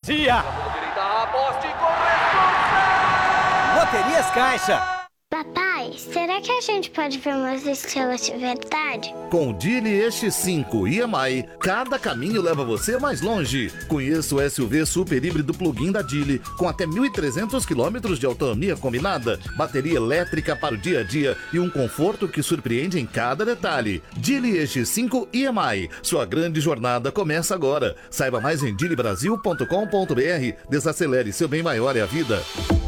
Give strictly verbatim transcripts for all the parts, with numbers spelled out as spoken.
dia. Loterias Caixa. Papai, será que a gente pode ver umas estrelas de verdade? Com o Geely E X cinco e M I, cada caminho leva você mais longe. Conheça o S U V super híbrido plug-in da Geely, com até mil e trezentos quilômetros de autonomia combinada, bateria elétrica para o dia a dia e um conforto que surpreende em cada detalhe. Geely E X cinco e M I, sua grande jornada começa agora. Saiba mais em geely brasil ponto com ponto b r. Desacelere, seu bem maior é a vida.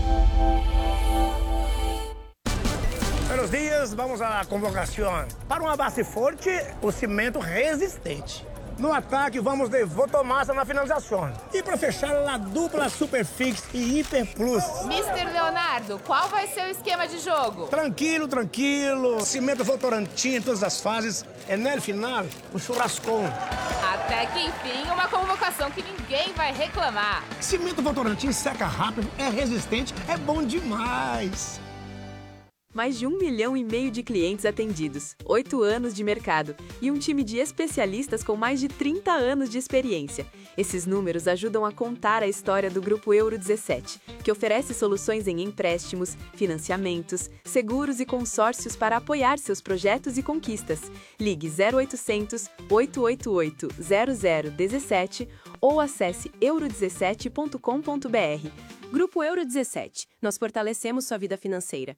Buenos dias, vamos à convocação. Para uma base forte, o cimento resistente. No ataque, vamos de Votomassa na finalização. E para fechar, a dupla Superfix e Hiper Plus. mister Leonardo, qual vai ser o esquema de jogo? Tranquilo, tranquilo. Cimento Votorantim em todas as fases. E no final, o churrascão. Até que enfim, uma convocação que ninguém vai reclamar. Cimento Votorantim seca rápido, é resistente, é bom demais. Mais de um milhão e meio de clientes atendidos, oito anos de mercado e um time de especialistas com mais de trinta anos de experiência. Esses números ajudam a contar a história do Grupo Euro dezessete, que oferece soluções em empréstimos, financiamentos, seguros e consórcios para apoiar seus projetos e conquistas. Ligue zero oitocentos, oito oito oito, zero zero um sete ou acesse euro dezessete ponto com ponto b r. Grupo Euro dezessete. Nós fortalecemos sua vida financeira.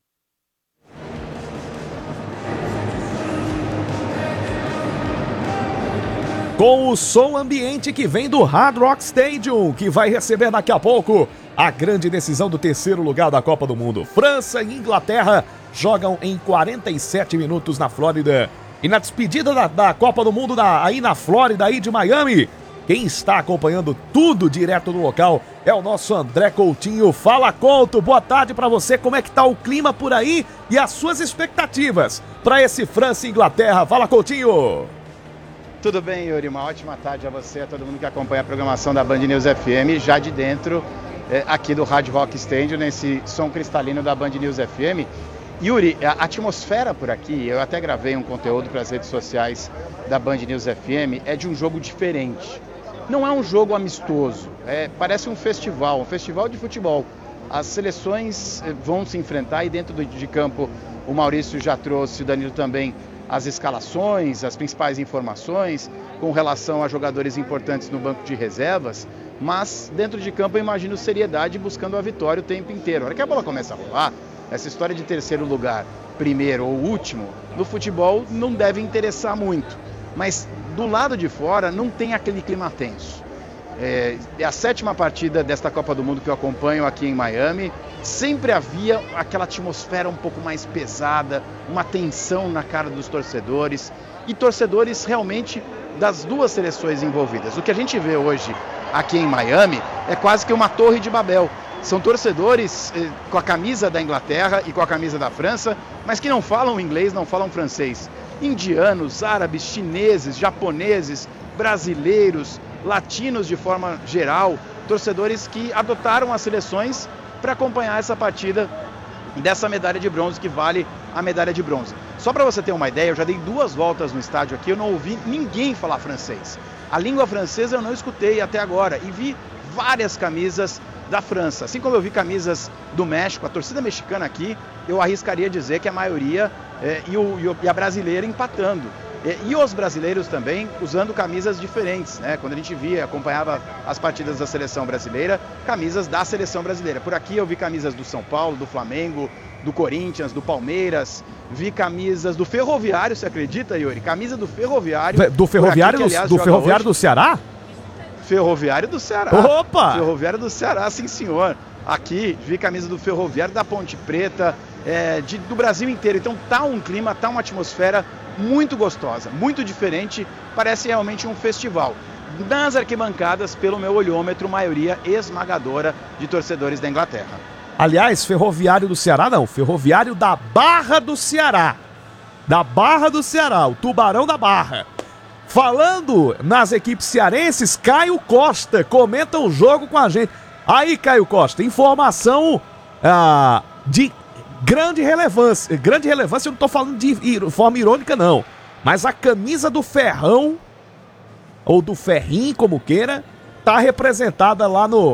Com o som ambiente que vem do Hard Rock Stadium, que vai receber daqui a pouco a grande decisão do terceiro lugar da Copa do Mundo. França e Inglaterra jogam em quarenta e sete minutos na Flórida. E na despedida da, da Copa do Mundo da, aí na Flórida, aí de Miami, quem está acompanhando tudo direto do local é o nosso André Coutinho. Fala, Couto, boa tarde para você. Como é que tá o clima por aí e as suas expectativas para esse França e Inglaterra? Fala, Coutinho. Tudo bem, Yuri? Uma ótima tarde a você, a todo mundo que acompanha a programação da Band News F M, já de dentro é, aqui do Hard Rock Stadium, nesse som cristalino da Band News F M. Yuri, a atmosfera por aqui, eu até gravei um conteúdo para as redes sociais da Band News F M, é de um jogo diferente. Não é um jogo amistoso, é, parece um festival, um festival de futebol. As seleções vão se enfrentar e dentro do, de campo o Maurício já trouxe, o Danilo também, as escalações, as principais informações com relação a jogadores importantes no banco de reservas, mas dentro de campo eu imagino seriedade buscando a vitória o tempo inteiro. A hora que a bola começa a rolar, essa história de terceiro lugar, primeiro ou último, no futebol não deve interessar muito, mas do lado de fora não tem aquele clima tenso. É, é a sétima partida desta Copa do Mundo que eu acompanho aqui em Miami. Sempre havia aquela atmosfera um pouco mais pesada, uma tensão na cara dos torcedores e torcedores realmente das duas seleções envolvidas. O que a gente vê hoje aqui em Miami é quase que uma torre de Babel. São torcedores eh, com a camisa da Inglaterra e com a camisa da França, mas que não falam inglês, não falam francês. Indianos, árabes, chineses, japoneses, brasileiros, latinos de forma geral, torcedores que adotaram as seleções para acompanhar essa partida dessa medalha de bronze, que vale a medalha de bronze. Só para você ter uma ideia, eu já dei duas voltas no estádio aqui, eu não ouvi ninguém falar francês. A língua francesa eu não escutei até agora e vi várias camisas da França. Assim como eu vi camisas do México, a torcida mexicana aqui, eu arriscaria dizer que a maioria é, e, o, e, o, e a brasileira empatando. E os brasileiros também usando camisas diferentes, né? Quando a gente via, acompanhava as partidas da seleção brasileira, camisas da seleção brasileira. Por aqui eu vi camisas do São Paulo, do Flamengo, do Corinthians, do Palmeiras, vi camisas do Ferroviário, você acredita, Yuri? Camisa do Ferroviário. Do Ferroviário, aqui, que, aliás, do, do Ferroviário do Ceará? Ferroviário do Ceará. Opa! Ferroviário do Ceará, sim senhor. Aqui vi camisa do Ferroviário, da Ponte Preta, é, de, do Brasil inteiro. Então tá um clima, tá uma atmosfera muito gostosa, muito diferente, parece realmente um festival. Nas arquibancadas, pelo meu olhômetro, maioria esmagadora de torcedores da Inglaterra. Aliás, Ferroviário do Ceará não, Ferroviário da Barra do Ceará. Da Barra do Ceará, o Tubarão da Barra. Falando nas equipes cearenses, Caio Costa comenta o jogo com a gente. Aí, Caio Costa, informação ah, de grande relevância. Grande relevância, eu não tô falando de forma irônica, não. Mas a camisa do Ferrão, ou do Ferrinho, como queira, tá representada lá no